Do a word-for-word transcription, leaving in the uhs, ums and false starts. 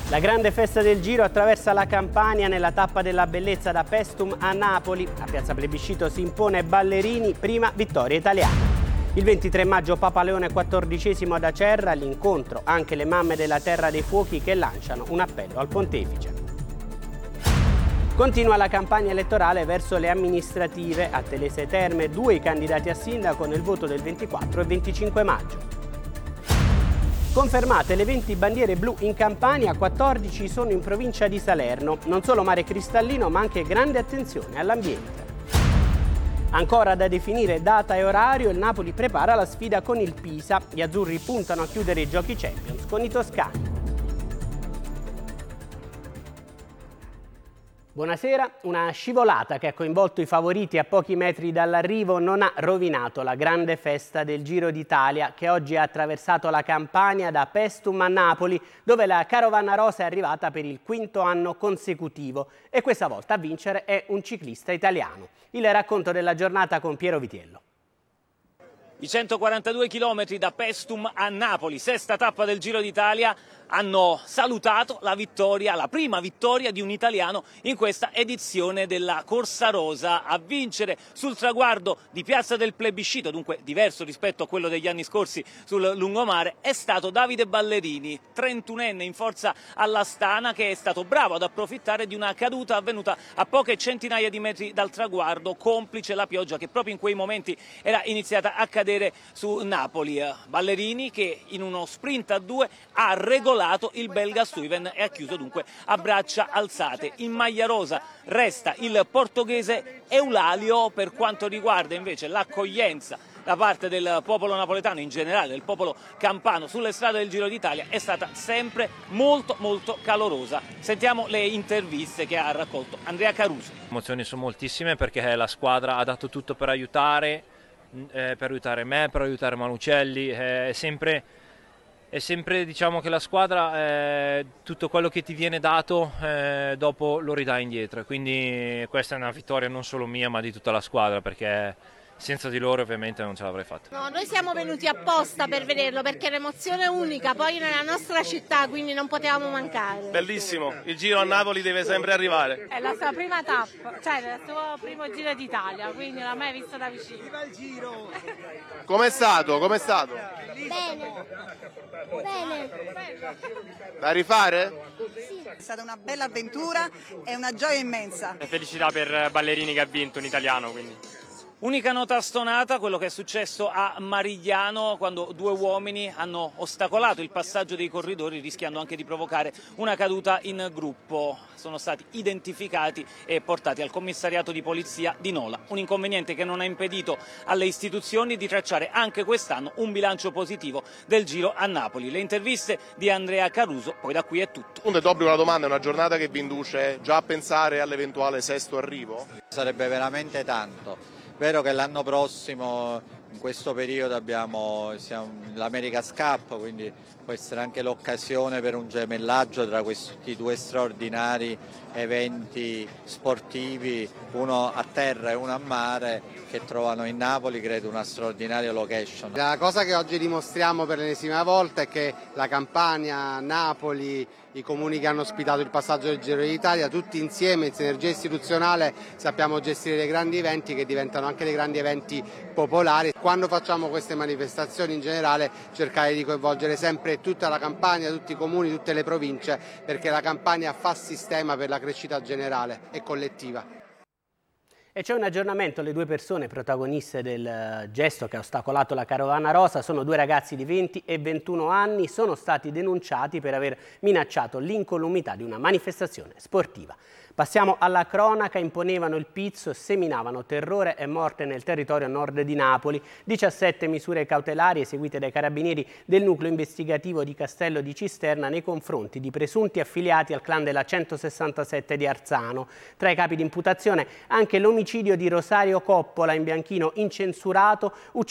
La grande festa del Giro attraversa la Campania nella tappa della bellezza da Paestum a Napoli. A Piazza Plebiscito si impone Ballerini, prima vittoria italiana. Il ventitré maggio Papa Leone quattordicesimo ad Acerra, all'incontro anche le mamme della Terra dei Fuochi che lanciano un appello al pontefice. Continua la campagna elettorale verso le amministrative. A Telese Terme due i candidati a sindaco nel voto del ventiquattro e venticinque maggio. Confermate le venti bandiere blu in Campania, quattordici sono in provincia di Salerno. Non solo mare cristallino, ma anche grande attenzione all'ambiente. Ancora da definire data e orario, il Napoli prepara la sfida con il Pisa. Gli azzurri puntano a chiudere i giochi Champions con i toscani. Buonasera, una scivolata che ha coinvolto i favoriti a pochi metri dall'arrivo non ha rovinato la grande festa del Giro d'Italia che oggi ha attraversato la Campania da Paestum a Napoli, dove la Carovana Rosa è arrivata per il quinto anno consecutivo e questa volta a vincere è un ciclista italiano. Il racconto della giornata con Piero Vitiello. I centoquarantadue chilometri da Paestum a Napoli, sesta tappa del Giro d'Italia, hanno salutato la vittoria, la prima vittoria di un italiano in questa edizione della Corsa Rosa. A vincere sul traguardo di Piazza del Plebiscito, dunque diverso rispetto a quello degli anni scorsi sul lungomare, è stato Davide Ballerini, trentunenne in forza all'Astana, che è stato bravo ad approfittare di una caduta avvenuta a poche centinaia di metri dal traguardo, complice la pioggia che proprio in quei momenti era iniziata a cadere su Napoli. Ballerini che in uno sprint a due ha regolato il belga Stuyven e ha chiuso dunque a braccia alzate. In maglia rosa resta il portoghese Eulalio. Per quanto riguarda invece l'accoglienza da parte del popolo napoletano, in generale del popolo campano sulle strade del Giro d'Italia, è stata sempre molto molto calorosa. Sentiamo le interviste che ha raccolto Andrea Caruso. Le emozioni sono moltissime perché la squadra ha dato tutto per aiutare, eh, per aiutare me, per aiutare Manucelli, eh, è sempre... È sempre, diciamo, che la squadra, eh, tutto quello che ti viene dato, eh, dopo lo ridà indietro. Quindi questa è una vittoria non solo mia, ma di tutta la squadra, perché senza di loro ovviamente non ce l'avrei fatta. No, noi siamo venuti apposta per vederlo, perché è un'emozione unica, poi nella nostra città, quindi non potevamo mancare. Bellissimo, il Giro a Napoli deve sempre arrivare. È la sua prima tappa, cioè il suo primo Giro d'Italia, quindi l'ha mai visto da vicino. Viva il Giro! Com'è stato? Com'è stato? Bene. Bene. Da rifare? Sì. È stata una bella avventura e una gioia immensa. E felicità per Ballerini che ha vinto, un italiano, quindi. Unica nota stonata, quello che è successo a Marigliano quando due uomini hanno ostacolato il passaggio dei corridori rischiando anche di provocare una caduta in gruppo. Sono stati identificati e portati al commissariato di polizia di Nola. Un inconveniente che non ha impedito alle istituzioni di tracciare anche quest'anno un bilancio positivo del Giro a Napoli. Le interviste di Andrea Caruso, poi da qui è tutto. È d'obbligo una domanda, è una giornata che vi induce già a pensare all'eventuale sesto arrivo? Sarebbe veramente tanto. Vero che l'anno prossimo in questo periodo abbiamo l'America's Cup, quindi può essere anche l'occasione per un gemellaggio tra questi due straordinari eventi sportivi, uno a terra e uno a mare, che trovano in Napoli, credo, una straordinaria location. La cosa che oggi dimostriamo per l'ennesima volta è che la Campania, Napoli, i comuni che hanno ospitato il passaggio del Giro d'Italia, tutti insieme in sinergia istituzionale sappiamo gestire dei grandi eventi che diventano anche dei grandi eventi popolari. Quando facciamo queste manifestazioni in generale cercare di coinvolgere sempre tutta la Campania, tutti i comuni, tutte le province, perché la Campania fa sistema per la crescita generale e collettiva. E c'è un aggiornamento, le due persone protagoniste del gesto che ha ostacolato la Carovana Rosa sono due ragazzi di venti e ventuno anni, sono stati denunciati per aver minacciato l'incolumità di una manifestazione sportiva. Passiamo alla cronaca, imponevano il pizzo, seminavano terrore e morte nel territorio nord di Napoli. diciassette misure cautelari eseguite dai carabinieri del nucleo investigativo di Castello di Cisterna nei confronti di presunti affiliati al clan della centosessantasette di Arzano. Tra i capi di imputazione anche l'omicidio di Rosario Coppola in bianchino incensurato,